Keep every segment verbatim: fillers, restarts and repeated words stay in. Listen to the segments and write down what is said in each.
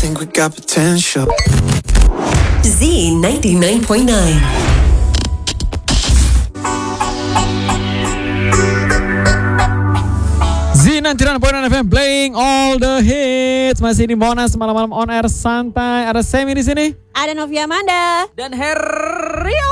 think we got potential. Z ninety-nine point nine. Z ninety nine point nine F M playing all the hits. Masih di Monas malam-malam on air santai. Ada Semi di sini. Ada Novia Amanda dan Herrio.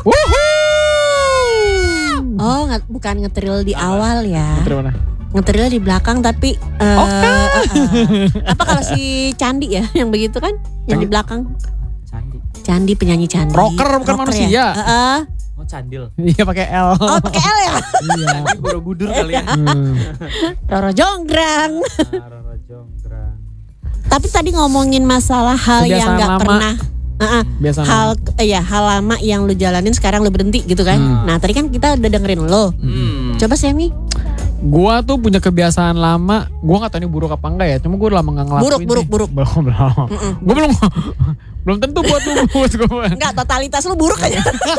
Oh, nge- bukan ngetril di awal ya. Ngetril mana? Ngetril di belakang tapi uh, Oke. uh, uh. Apa kalau si Candi ya yang begitu kan? Yang di belakang. Candi. Candi penyanyi Candi. Rocker bukan manusia. Ya? Uh-uh. Oh candil. Iya pakai L. Oh pakai L ya. Iya. Candi Borobudur kali ya. Hmm. Roro Jonggrang. Roro Jonggrang. Tapi tadi ngomongin masalah hal Kebiasaan yang nggak lama. pernah. Uh-uh. Biasa Hal eh, ya hal lama yang lu jalanin sekarang lu berhenti gitu kan. Hmm. Nah tadi kan kita udah dengerin lo. Hmm. Coba Semi. Gua tuh punya kebiasaan lama. Gua nggak tahu ini buruk apa enggak ya. Cuma gue udah lama nggak ngelakuin. Buruk, buruk, sih. buruk. Belum, belum. Gue belum, belum tentu buat lu, buat gue. Enggak, totalitas lu buruk aja.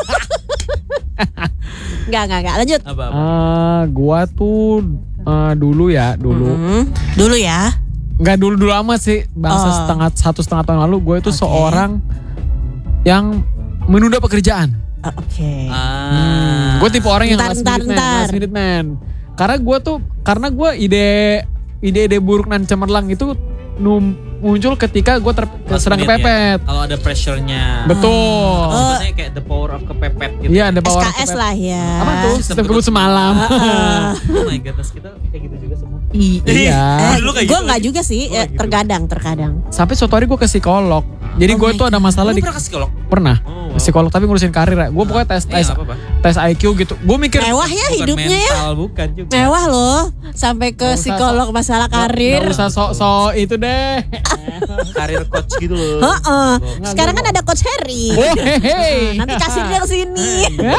Enggak, enggak, enggak. Lanjut. Apa apa? Ah, gua tuh uh, dulu ya, dulu. Hmm. Dulu ya. Nggak dulu-dulu amat sih. Bangsa Oh. setengah satu setengah tahun lalu, gue itu Oke. seorang yang menunda pekerjaan. Oh, Oke. Ah. Gue tipe orang yang Ntar, last ntar, minute man, ntar. last minute man. Karena gue tuh, karena gue ide ide-ide buruk dan cemerlang itu num, muncul ketika gue Last sedang minute ya. kepepet. Kalau ada pressure-nya. Betul. Oh. Maksudnya kayak the power of kepepet gitu. Iya, ada power S K S kepepet. lah ya. Apa tuh? Sistem kebut semalam. Oh my goodness, kita kayak gitu juga semua. Iya. Eh, Dulu kayak gue gitu nggak lagi. juga sih, Gua kayak eh, gitu. terkadang, terkadang. Sampai suatu hari gue ke psikolog. Jadi Oh gue my tuh ada masalah Lu di pernah ke psikolog? pernah Oh, wow. psikolog tapi ngurusin karir ya. Gue pokoknya tes Eh, tes nggak apa-apa. tes I Q gitu. Gue mikir Mewah ya Bukan hidupnya ya. mental, bukan juga. Mewah loh, sampai ke Nggak usah psikolog masalah karir. Gak usah sok-sok itu deh. Karir coach gitu loh. Heeh. Nggak, Sekarang kan ada Coach Harry. Oh hehe. Nanti kasih dia ke sini.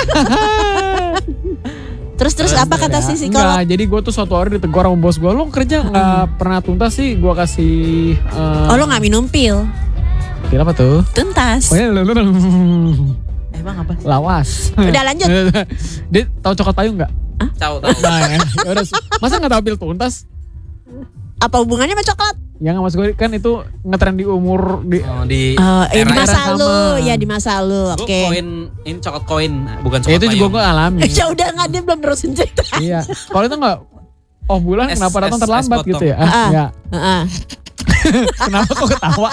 Terus terus apa kata si psikolog? Enggak, jadi gue tuh suatu hari ditegur sama bos gue. Lo kerja nggak pernah tuntas sih. Gue kasih. eh, Oh lo nggak minum pil? pil apa tuh? Tuntas. Oh iya, lo- lo- lo- Emang apa? lawas. Udah lanjut. Dia tahu coklat payung nggak? Tahu tahu. Nah, ya. Ya udah. Masa nggak tahu pil tuntas? Apa hubungannya sama coklat? Ya nggak, maksud gue kan itu ngetren di umur di. Oh, di Oh, eh, di era- masa era lu, sama. ya di masa lu. Gua Oke. koin, ini coklat koin, bukan Ya coklat itu juga payung. gue alami. Ya udah nggak dia belum terusin cerita. Iya. Kalau itu nggak. Oh bulan Es- kenapa datang es- terlambat es potong. gitu ya? Ah, Ah. enggak. Heeh. Kenapa kok ketawa?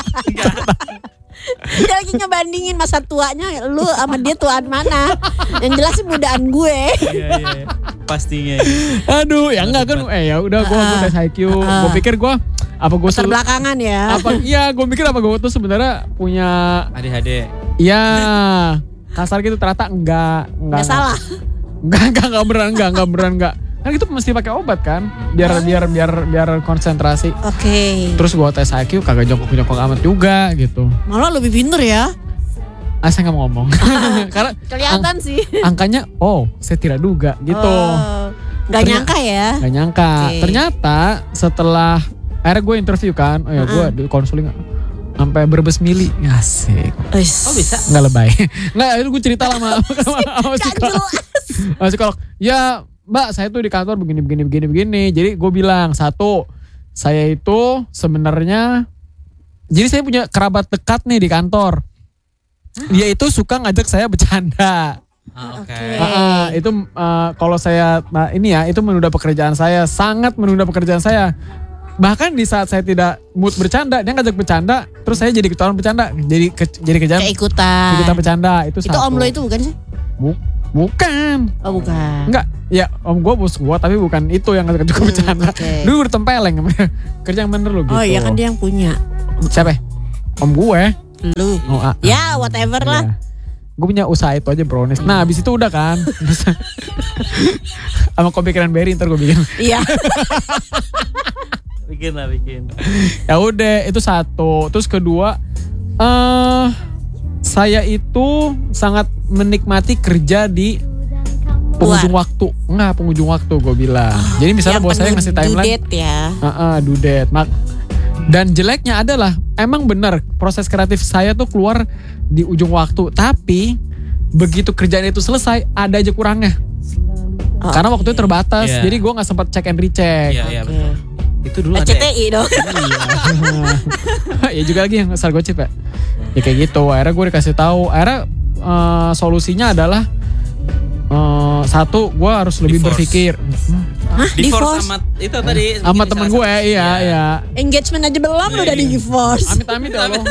Dia lagi ngebandingin masa tuanya lu sama dia tuaan mana. Yang jelas sih mudaan gue. Iya iya iya. Pastinya. Aduh, ya enggak kan. Eh ya udah gue Ah. tes I Q. Ah. Gue pikir gue apa gue Terbelakangan ya. apa? Iya, gue mikir apa gue tuh sebenarnya punya. A D H D. Iya. Kasar gitu ternyata enggak. Enggak. Nggak salah. Enggak, enggak, enggak beneran, enggak, enggak beneran, enggak. Kan itu mesti pakai obat kan, biar biar biar biar konsentrasi. Oke. Terus gua tes I Q kagak jongkok-jongkok amat juga gitu. Malah lebih pinter ya. Ah saya nggak mau ngomong, karena Kelihatan sih. angkanya, oh saya tidak duga gitu. Oh, nggak Ternyata- nyangka ya. Gak nyangka. Oke. Ternyata setelah akhirnya gue interview kan, oh ya gue di konseling sampai berbes mili, asik. Wis. Oh bisa. Nggak lebay, nggak itu gue cerita lama sama sama Gak psikolog. jelas. Sama psikolog. Ya Mbak, saya tuh di kantor begini begini begini begini. Jadi gue bilang satu, saya itu sebenarnya, jadi saya punya kerabat dekat nih di kantor. Dia itu suka ngajak saya bercanda. Ah, Oke. Oke. Ah, ah, itu uh, kalau saya nah ini ya itu menunda pekerjaan saya, sangat menunda pekerjaan saya. Bahkan di saat saya tidak mood bercanda, dia ngajak bercanda, terus saya jadi ketahuan bercanda, jadi ke, jadi kejam, Kayak ikutan. kita bercanda itu, Itu satu. om lo itu bukan sih? Bu- bukan, Oh bukan. enggak, ya om gue bos gue, tapi bukan itu yang ngajak Hmm, bercanda. oke. Dulu bertempeleng, kerja yang bener lu gitu. Oh iya kan dia yang punya. Siapa? Om gue. Lu. Oh, ah, ah. Ya whatever lah. Iya. Gue punya usaha itu aja brownies. Nah abis itu udah kan. Sama kopi cranberry ntar gue bikin. Iya. Bikin lah bikin. Ya udah itu satu. Terus kedua, eh saya itu sangat menikmati kerja di penghujung waktu. Enggak, penghujung waktu gue bilang. Jadi misalnya Yang bos saya penuh ngasih due timeline. date ya. Heeh, due date. Mak Dan jeleknya adalah emang benar proses kreatif saya tuh keluar di ujung waktu. Tapi begitu kerjaan itu selesai ada aja kurangnya. Oh, Karena waktunya terbatas. Iya. Jadi gue gak sempat check and recheck. Iya iya Oke. betul. Itu dulu R ada C T I dong. Ya juga lagi yang asal gocep ya. Ya kayak gitu. Akhirnya gue dikasih tahu. Akhirnya uh, solusinya adalah uh, satu, gue harus lebih Divorce. berpikir. Hah, Divorce divorce? sama itu tadi. Sama begini, temen salah gue, satu- iya, iya. Engagement aja belum lu udah di divorce. Amit-amit ya Allah.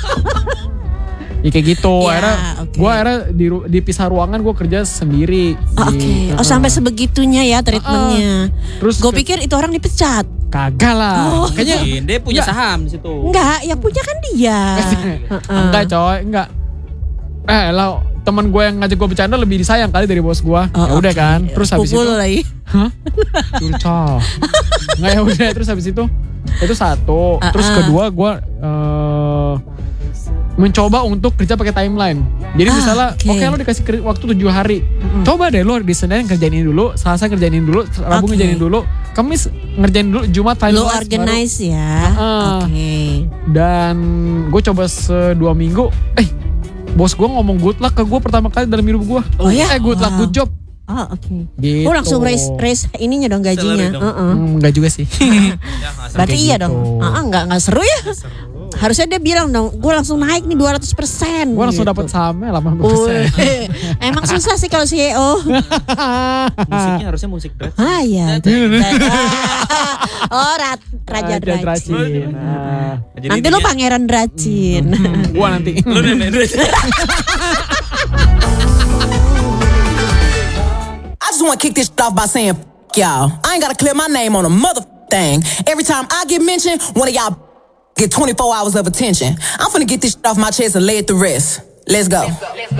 Ya kayak gitu. Ya, Akhirnya oke. gue akhirnya di, ru- dipisah ruangan gue kerja sendiri. Oh, Oke, Di- oh uh, sampai sebegitunya ya treatmentnya. Terus Gue ke- pikir itu orang dipecat. Kagak lah. Oh. Kayaknya Mungkin dia punya Enggak. saham di situ. Enggak, yang punya kan dia. Heeh. enggak coy, enggak. Eh lah teman gue yang ngajak gue bercanda lebih disayang kali dari bos gue. Oh, Ya udah oke. kan. Terus habis Pukul itu, lagi. hah? Curcol. Enggak ya udah. Terus habis itu, itu satu. Terus Uh-uh. kedua gue eh, mencoba untuk kerja pakai timeline. Jadi Ah, misalnya, oke. oke lo dikasih ker- waktu tujuh hari. Coba deh lo di Senin kerjain ini dulu, Selasa kerjain ini dulu, Rabu Oke. ngerjain ini dulu, Kamis ngerjain dulu, Jumat Lu finalize. organize ya. Ah. Oke. Dan gue coba sedua minggu, eh bos gue ngomong good luck ke gue pertama kali dalam hidup gue. Oh ya? Eh good luck, Wow. good job. Oh oke. Gitu. Oh langsung raise raise ininya dong gajinya. Salary dong. Heeh. Hmm, enggak juga sih. Ya, nggak Berarti Kayak iya gitu. dong. Heeh, enggak enggak seru ya. Harusnya dia bilang dong, gue langsung naik nih dua ratus persen. Gue langsung gitu. dapat sahamnya delapan puluh persen. Wih, emang susah sih kalau C E O. Musiknya harusnya musik berat. Ah ya. Oh, rat, Raja Dracin. Nah, Jadi Nanti lu intinya- pangeran Dracin. gue nanti. Lu nenek Dracin. I just wanna kick this shit off by saying, F- y'all. I ain't gotta clear my name on a mother thing. Every time I get mentioned, one of y'all get twenty-four hours of attention. I'm finna get this shit off my chest and lay it to rest. Let's go.